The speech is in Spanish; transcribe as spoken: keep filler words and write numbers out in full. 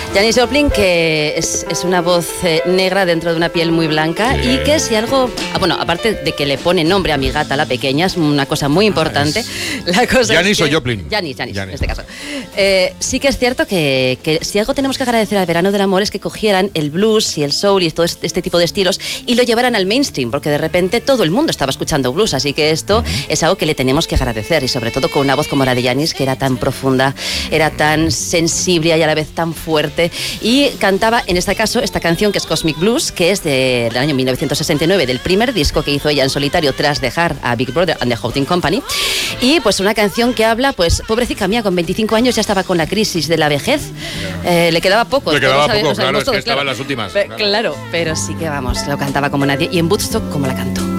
Janis Joplin, que es, es una voz eh, negra dentro de una piel muy blanca sí. y que si algo... Ah, bueno, aparte de que le pone nombre a mi gata, la pequeña, es una cosa muy importante. Ah, es... la cosa ¿Janis es que, o Joplin? Janis, Janis, Janis, en este caso. Eh, sí que es cierto que, que si algo tenemos que agradecer al Verano del Amor es que cogieran el blues y el soul y todo este, este tipo de estilos y lo llevaran al mainstream, porque de repente todo el mundo estaba escuchando blues, así que esto uh-huh. es algo que le tenemos que agradecer, y sobre todo con una voz como la de Janis, que era tan profunda, era tan sensible y a la vez tan fuerte, y cantaba en este caso esta canción que es Cosmic Blues, que es de, del año mil novecientos sesenta y nueve, del primer disco que hizo ella en solitario tras dejar a Big Brother and the Holding Company, y pues una canción que habla, pues pobrecita mía, con veinticinco años ya estaba con la crisis de la vejez, eh, le quedaba poco, le quedaba todos poco, sabemos, claro, es todos, que estaba claro. en las últimas. Pero, claro. claro, pero sí que vamos, lo cantaba como nadie, y en Woodstock como la cantó.